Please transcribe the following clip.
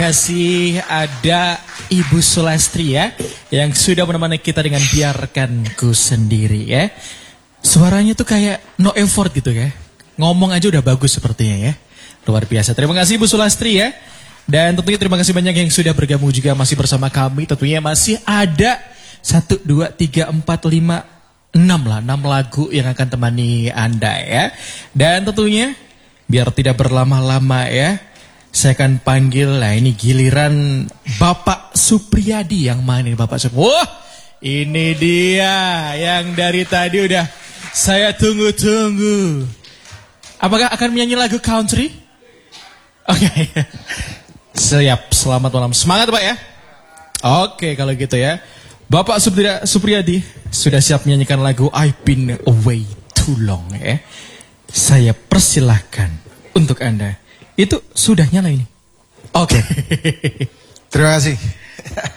Kasih ada Ibu Sulastri ya, yang sudah menemani kita dengan Biarkan Ku Sendiri ya. Suaranya tuh kayak no effort gitu ya. Ngomong aja udah bagus sepertinya ya. Luar biasa. Terima kasih Ibu Sulastri ya. Dan tentunya terima kasih banyak yang sudah bergabung juga masih bersama kami. Tentunya masih ada 1, 2, 3, 4, 5, 6 lah. 6 lagu yang akan temani Anda ya. Dan tentunya biar tidak berlama-lama ya, saya akan panggil, nah ini giliran Bapak Supriyadi yang main ini Bapak Supriyadi. Wah, ini dia yang dari tadi udah saya tunggu-tunggu. Apakah akan menyanyi lagu country? Oke, siap, selamat malam. Semangat Pak ya. Oke, kalau gitu ya. Bapak Supriyadi sudah siap menyanyikan lagu I've Been Away Too Long ya. Saya persilahkan untuk Anda. Itu sudah nyala ini. Oke. Terima kasih.